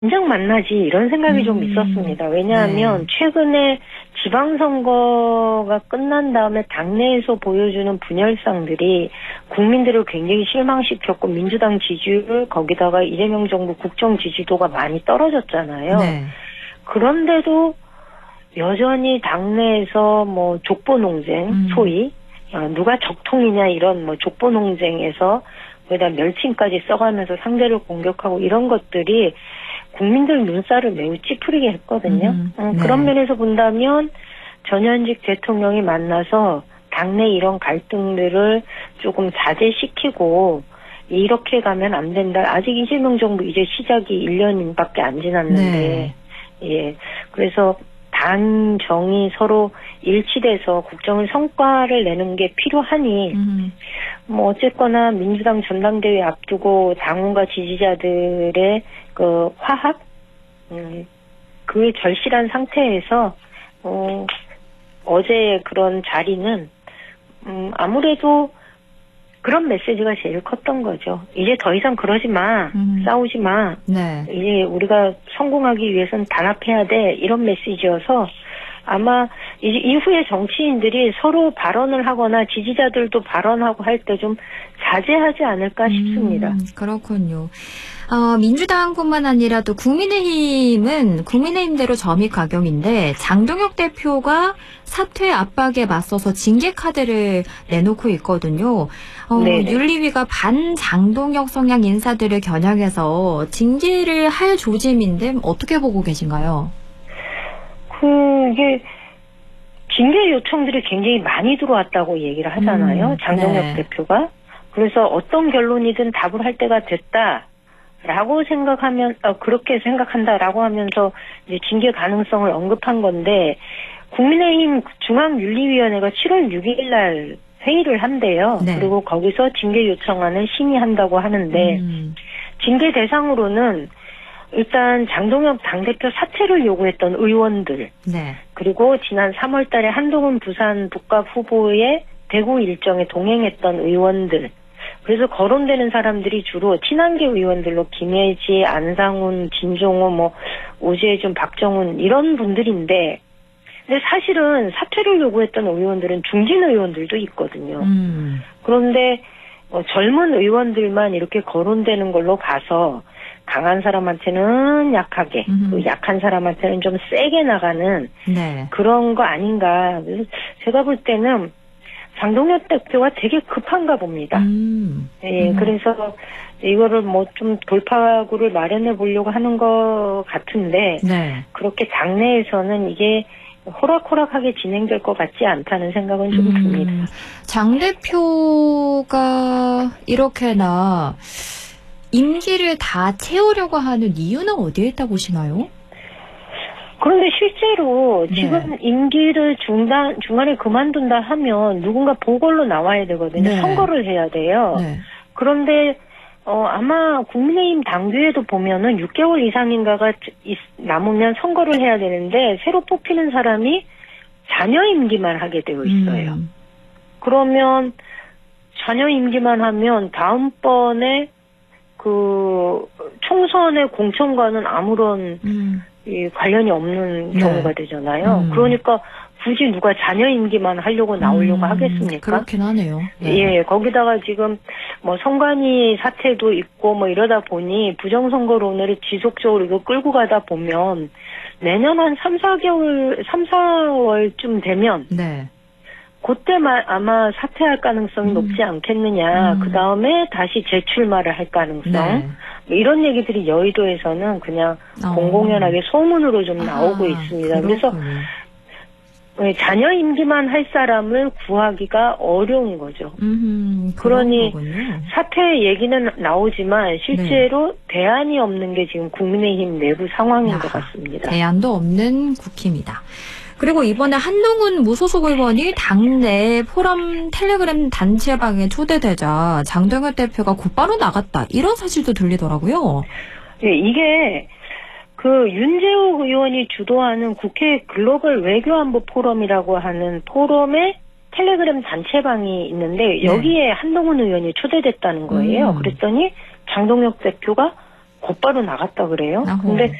당장 만나지 이런 생각이 좀 있었습니다. 왜냐하면 네. 최근에 지방선거가 끝난 다음에 당내에서 보여주는 분열상들이 국민들을 굉장히 실망시켰고 민주당 지지율 거기다가 이재명 정부 국정 지지도가 많이 떨어졌잖아요. 네. 그런데도 여전히 당내에서 뭐 족보 논쟁 소위 누가 적통이냐 이런 뭐 족보 논쟁에서 거기다 멸칭까지 써가면서 상대를 공격하고 이런 것들이 국민들 눈살을 매우 찌푸리게 했거든요. 네. 그런 면에서 본다면 전현직 대통령이 만나서 당내 이런 갈등들을 조금 자제시키고 이렇게 가면 안 된다. 아직 이재명 정부 이제 시작이 1년밖에 안 지났는데 예. 그래서 당 정이 서로 일치돼서 국정을 성과를 내는 게 필요하니 뭐 어쨌거나 민주당 전당대회 앞두고 당원과 지지자들의 그 화합 그 절실한 상태에서 어제의 그런 자리는 아무래도 그런 메시지가 제일 컸던 거죠. 이제 더 이상 그러지 마. 싸우지 마. 네. 이제 우리가 성공하기 위해서는 단합해야 돼. 이런 메시지여서 아마 이제 이후에 정치인들이 서로 발언을 하거나 지지자들도 발언하고 할 때 좀 자제하지 않을까 싶습니다. 그렇군요. 민주당뿐만 아니라 또 국민의힘은 국민의힘대로 점입가경인데 장동혁 대표가 사퇴 압박에 맞서서 징계 카드를 내놓고 있거든요. 윤리위가 반장동혁 성향 인사들을 겨냥해서 징계를 할 조짐인데 어떻게 보고 계신가요? 그게 징계 요청들이 굉장히 많이 들어왔다고 얘기를 하잖아요. 장동혁 대표가. 그래서 어떤 결론이든 답을 할 때가 됐다라고 생각하면 그렇게 생각한다라고 하면서 이제 징계 가능성을 언급한 건데 국민의힘 중앙윤리위원회가 7월 6일 날 회의를 한대요. 네. 그리고 거기서 징계 요청안을 심의한다고 하는데 징계 대상으로는 일단 장동혁 당대표 사퇴를 요구했던 의원들 네. 그리고 지난 3월 달에 한동훈 부산 북갑 후보의 대구 일정에 동행했던 의원들 그래서 거론되는 사람들이 주로 친한계 의원들로 김혜지, 안상훈, 진종호, 뭐 오재준, 박정훈 이런 분들인데 근데 사실은 사퇴를 요구했던 의원들은 중진 의원들도 있거든요. 그런데 젊은 의원들만 이렇게 거론되는 걸로 봐서 강한 사람한테는 약하게, 그 약한 사람한테는 좀 세게 나가는 네. 그런 거 아닌가. 그래서 제가 볼 때는 장동혁 대표가 되게 급한가 봅니다. 예, 그래서 이거를 뭐 좀 돌파구를 마련해 보려고 하는 것 같은데 네. 그렇게 당내에서는 이게 호락호락하게 진행될 것 같지 않다는 생각은 좀 듭니다. 장 대표가 이렇게나 임기를 다 채우려고 하는 이유는 어디에 있다고 보시나요? 그런데 실제로 지금 임기를 중간에 그만둔다 하면 누군가 보궐로 나와야 되거든요. 네. 선거를 해야 돼요. 네. 그런데 아마 국민의힘 당규에도 보면은 6개월 이상인가가 남으면 선거를 해야 되는데 새로 뽑히는 사람이 잔여 임기만 하게 되어 있어요. 그러면 잔여 임기만 하면 다음번에 그 총선의 공천과는 아무런 관련이 없는 경우가 되잖아요. 그러니까 굳이 누가 잔여 임기만 하려고 나오려고 하겠습니까? 그렇긴 하네요. 네. 예, 거기다가 지금 뭐 선관위 사태도 있고 뭐 이러다 보니 부정선거론을 지속적으로 이거 끌고 가다 보면 내년 한 3, 4월쯤 되면 네. 그때 아마 사퇴할 가능성이 높지 않겠느냐. 그 다음에 다시 재출마를 할 가능성. 네. 뭐 이런 얘기들이 여의도에서는 그냥 공공연하게 소문으로 좀 나오고 있습니다. 그래서 잔여 임기만 할 사람을 구하기가 어려운 거죠. 그러니 거군요. 사퇴 얘기는 나오지만 실제로 대안이 없는 게 지금 국민의힘 내부 상황인 것 같습니다. 대안도 없는 국힘이다. 그리고 이번에 한동훈 무소속 의원이 당내 포럼 텔레그램 단체방에 초대되자 장동혁 대표가 곧바로 나갔다. 이런 사실도 들리더라고요. 네, 이게 그 윤재욱 의원이 주도하는 국회 글로벌 외교안보 포럼이라고 하는 포럼의 텔레그램 단체방이 있는데 여기에 한동훈 의원이 초대됐다는 거예요. 그랬더니 장동혁 대표가 곧바로 나갔다 그래요. 아호. 근데